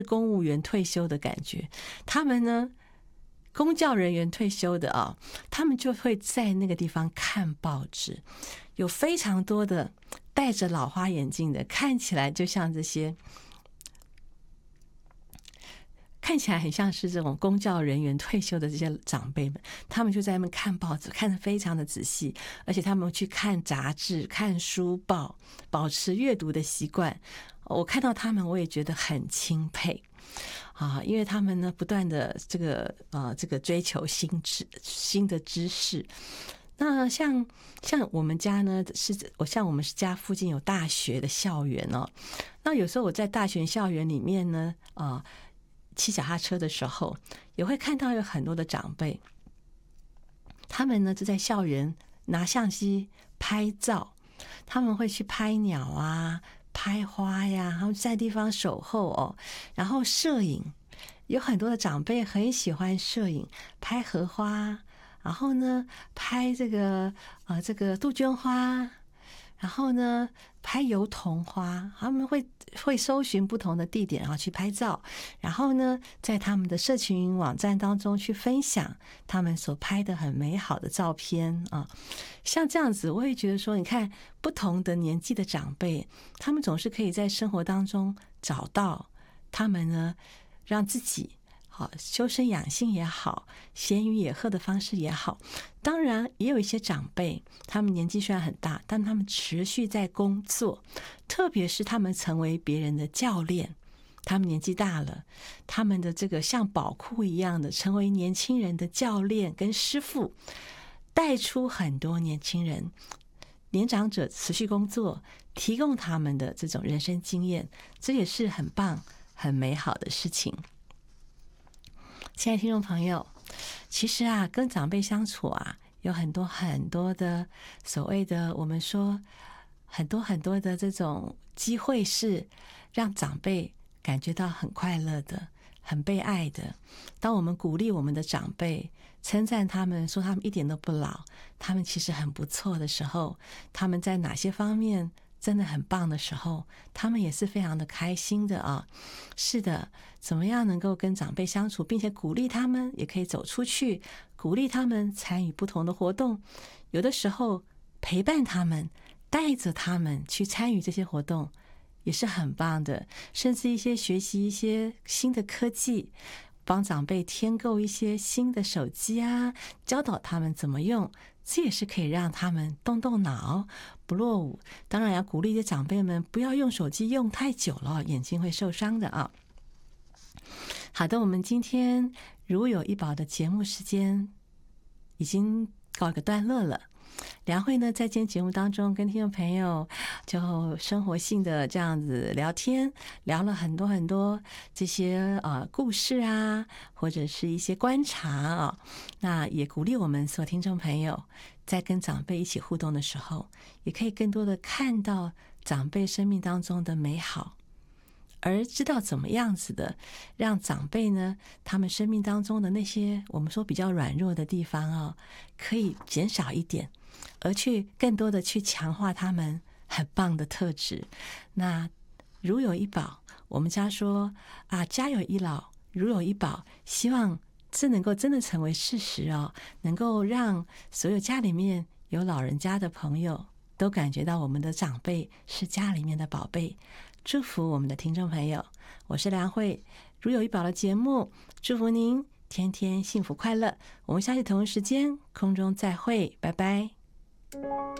公务员退休的感觉。他们呢，公教人员退休的啊，他们就会在那个地方看报纸，有非常多的戴着老花眼镜的，看起来就像这些。看起来很像是这种公教人员退休的这些长辈们，他们就在那边看报纸，看得非常的仔细，而且他们去看杂志、看书报，保持阅读的习惯。我看到他们，我也觉得很钦佩啊，因为他们呢不断的这个追求新的知识。那像我们家呢，像我们家附近有大学的校园哦，那有时候我在大学校园里面呢，骑脚踏车的时候，也会看到有很多的长辈，他们呢就在校园拿相机拍照，他们会去拍鸟啊、拍花呀，他们在地方守候哦，然后摄影，有很多的长辈很喜欢摄影，拍荷花，然后呢拍这个杜鹃花。然后呢，拍油桐花，他们会搜寻不同的地点，然后去拍照，然后呢，在他们的社群网站当中去分享他们所拍的很美好的照片啊。像这样子，我也觉得说，你看不同的年纪的长辈，他们总是可以在生活当中找到他们呢，让自己修身养性也好，闲云野鹤的方式也好。当然也有一些长辈，他们年纪虽然很大，但他们持续在工作，特别是他们成为别人的教练，他们年纪大了，他们的这个像宝库一样的成为年轻人的教练跟师傅，带出很多年轻人年长者持续工作，提供他们的这种人生经验，这也是很棒很美好的事情。亲爱的听众朋友，其实啊，跟长辈相处啊，有很多很多的所谓的我们说很多很多的这种机会，是让长辈感觉到很快乐的，很被爱的。当我们鼓励我们的长辈，称赞他们，说他们一点都不老，他们其实很不错的时候，他们在哪些方面真的很棒的时候，他们也是非常的开心的啊。是的，怎么样能够跟长辈相处，并且鼓励他们，也可以走出去，鼓励他们参与不同的活动，有的时候陪伴他们，带着他们去参与这些活动，也是很棒的。甚至学习一些新的科技，帮长辈添购一些新的手机啊，教导他们怎么用，这也是可以让他们动动脑，不落伍。当然要鼓励这长辈们不要用手机用太久了，眼睛会受伤的啊。好的，我们今天如有一宝的节目时间已经告一个段落了。梁慧呢，在今天节目当中跟听众朋友就生活性的这样子聊天，聊了很多很多这些故事啊，或者是一些观察啊。那也鼓励我们所有听众朋友，在跟长辈一起互动的时候，也可以更多的看到长辈生命当中的美好，而知道怎么样子的让长辈呢，他们生命当中的那些我们说比较软弱的地方可以减少一点，而去更多的去强化他们很棒的特质。那如有一宝，我们家说家有一老如有一宝，希望这能够真的成为事实能够让所有家里面有老人家的朋友都感觉到我们的长辈是家里面的宝贝。祝福我们的听众朋友，我是梁慧，如有一宝的节目，祝福您天天幸福快乐。我们下期同一时间空中再会，拜拜。